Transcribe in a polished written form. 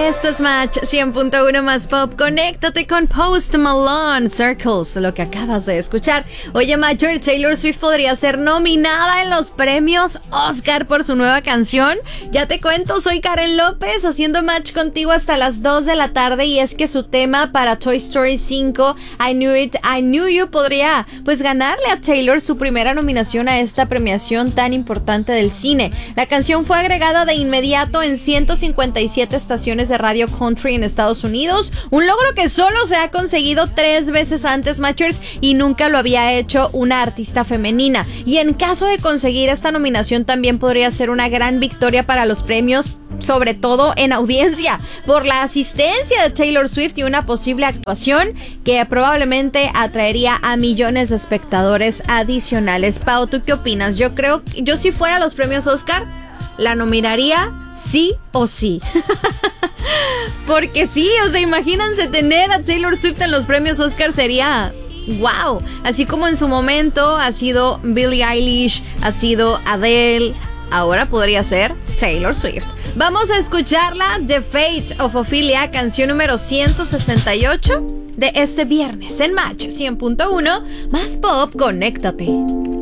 Esto es Match 100.1 más pop. Conéctate con Post Malone, Circles, lo que acabas de escuchar. Oye, Matcher, Taylor Swift podría ser nominada en los premios Oscar por su nueva canción. Ya te cuento, soy Karen López, haciendo match contigo hasta las 2 de la tarde. Y es que su tema para Toy Story 5, I Knew It, I Knew You, podría pues ganarle a Taylor su primera nominación a esta premiación tan importante del cine. La canción fue agregada de inmediato en 157 estaciones de radio country en Estados Unidos, un logro que solo se ha conseguido 3 veces antes, Matchers, y nunca lo había hecho una artista femenina. Y en caso de conseguir esta nominación también podría ser una gran victoria para los premios, sobre todo en audiencia, por la asistencia de Taylor Swift y una posible actuación que probablemente atraería a millones de espectadores adicionales. Pau, ¿tú qué opinas? Yo si fuera a los premios Oscar, la nominaría sí o sí. Porque sí, o sea, imagínense tener a Taylor Swift en los premios Oscar, sería wow. Así como en su momento ha sido Billie Eilish, ha sido Adele, ahora podría ser Taylor Swift. Vamos a escucharla, The Fate of Ophelia, canción número 168 de este viernes en Match 100.1 más pop. Conéctate.